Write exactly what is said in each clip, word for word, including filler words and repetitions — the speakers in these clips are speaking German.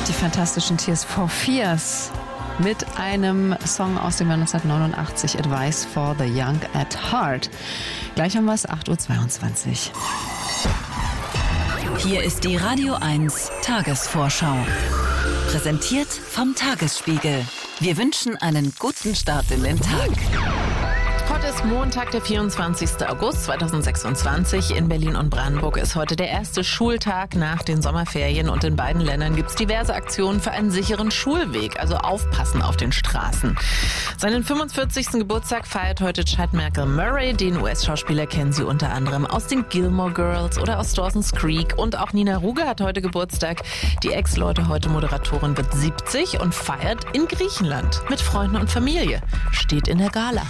Die fantastischen Tears for Fears mit einem Song aus dem Jahr neunzehnhundertneunundachtzig, Advice for the Young at Heart. Gleich haben wir es, acht Uhr zweiundzwanzig. Hier ist die Radio eins Tagesvorschau. Präsentiert vom Tagesspiegel. Wir wünschen einen guten Start in den Tag. Heute ist Montag, der vierundzwanzigster August zweitausendsechsundzwanzig. In Berlin und Brandenburg ist heute der erste Schultag nach den Sommerferien und in beiden Ländern gibt es diverse Aktionen für einen sicheren Schulweg, also aufpassen auf den Straßen. Seinen fünfundvierzigsten Geburtstag feiert heute Chad Michael Murray. Den U S-Schauspieler kennen Sie unter anderem aus den Gilmore Girls oder aus Dawson's Creek. Und auch Nina Ruge hat heute Geburtstag. Die Ex-Leute-heute-Moderatorin wird siebzig und feiert in Griechenland mit Freunden und Familie. Steht in der Gala.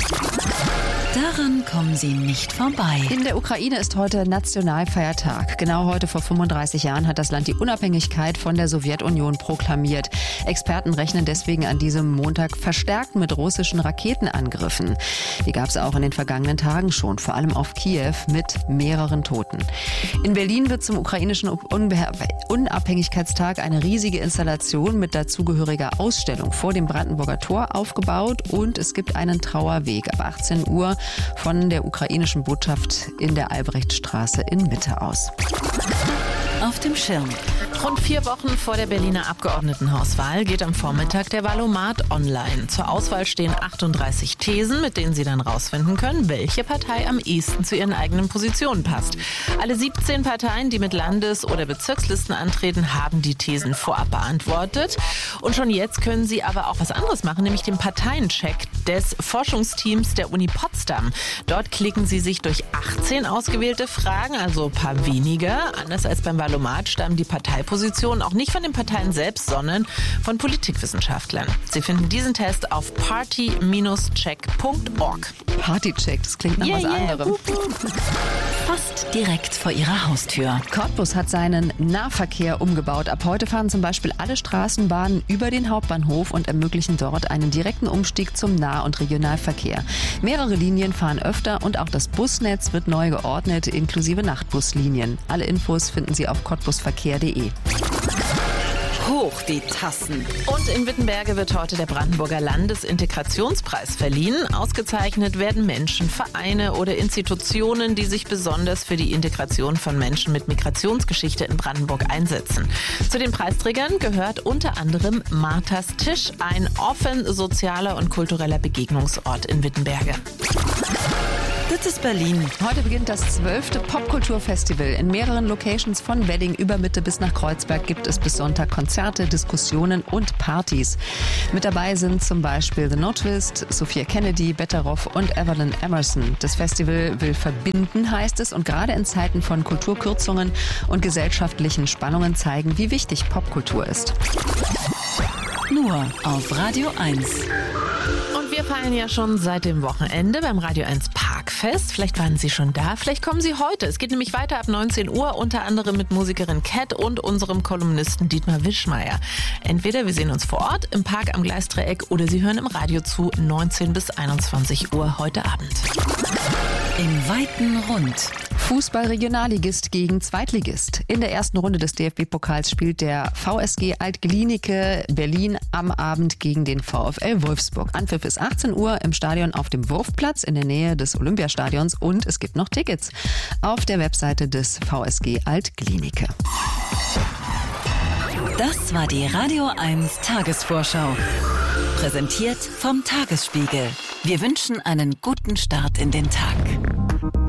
Daran kommen Sie nicht vorbei. In der Ukraine ist heute Nationalfeiertag. Genau heute vor fünfunddreißig Jahren hat das Land die Unabhängigkeit von der Sowjetunion proklamiert. Experten rechnen deswegen an diesem Montag verstärkt mit russischen Raketenangriffen. Die gab es auch in den vergangenen Tagen schon, vor allem auf Kiew mit mehreren Toten. In Berlin wird zum ukrainischen Unabhängigkeitstag eine riesige Installation mit dazugehöriger Ausstellung vor dem Brandenburger Tor aufgebaut und es gibt einen Trauerweg ab achtzehn Uhr von der ukrainischen Botschaft in der Albrechtstraße in Mitte aus. Auf dem Schirm. Rund vier Wochen vor der Berliner Abgeordnetenhauswahl geht am Vormittag der Valomat online. Zur Auswahl stehen achtunddreißig Thesen, mit denen Sie dann rausfinden können, welche Partei am ehesten zu Ihren eigenen Positionen passt. Alle siebzehn Parteien, die mit Landes- oder Bezirkslisten antreten, haben die Thesen vorab beantwortet. Und schon jetzt können Sie aber auch was anderes machen, nämlich den Parteiencheck des Forschungsteams der Uni Potsdam. Dort klicken Sie sich durch achtzehn ausgewählte Fragen, also ein paar weniger. Anders als beim Valomat stammen die Parteipositionen auch nicht von den Parteien selbst, sondern von Politikwissenschaftlern. Sie finden diesen Test auf party Bindestrich check Punkt org. Partycheck, das klingt nach yeah, was yeah. anderem. Fast direkt vor Ihrer Haustür. Cottbus hat seinen Nahverkehr umgebaut. Ab heute fahren zum Beispiel alle Straßenbahnen über den Hauptbahnhof und ermöglichen dort einen direkten Umstieg zum Nah- und Regionalverkehr. Mehrere Linien fahren öfter und auch das Busnetz wird neu geordnet, inklusive Nachtbuslinien. Alle Infos finden Sie auf cottbusverkehr punkt de. Hoch die Tassen. Und in Wittenberge wird heute der Brandenburger Landesintegrationspreis verliehen. Ausgezeichnet werden Menschen, Vereine oder Institutionen, die sich besonders für die Integration von Menschen mit Migrationsgeschichte in Brandenburg einsetzen. Zu den Preisträgern gehört unter anderem Marthas Tisch, ein offen sozialer und kultureller Begegnungsort in Wittenberge. Das ist Berlin. Heute beginnt das zwölfte Popkulturfestival. In mehreren Locations von Wedding über Mitte bis nach Kreuzberg gibt es bis Sonntag Konzerte, Diskussionen und Partys. Mit dabei sind zum Beispiel The No Twist, Sophia Kennedy, Betteroff und Evelyn Emerson. Das Festival will verbinden, heißt es, und gerade in Zeiten von Kulturkürzungen und gesellschaftlichen Spannungen zeigen, wie wichtig Popkultur ist. Nur auf Radio eins. Und wir feiern ja schon seit dem Wochenende beim Radio eins Parkfest. Vielleicht waren Sie schon da, vielleicht kommen Sie heute. Es geht nämlich weiter ab neunzehn Uhr, unter anderem mit Musikerin Cat und unserem Kolumnisten Dietmar Wischmeier. Entweder wir sehen uns vor Ort im Park am Gleisdreieck oder Sie hören im Radio zu, neunzehn bis einundzwanzig Uhr heute Abend. Im weiten Rund. Fußball-Regionalligist gegen Zweitligist. In der ersten Runde des D F B-Pokals spielt der V S G Alt-Glienicke Berlin am Abend gegen den VfL Wolfsburg. Anpfiff ist achtzehn Uhr im Stadion auf dem Wurfplatz in der Nähe des Olympiastadions und es gibt noch Tickets auf der Webseite des V S G Alt-Glienicke. Das war die Radio eins Tagesvorschau. Präsentiert vom Tagesspiegel. Wir wünschen einen guten Start in den Tag.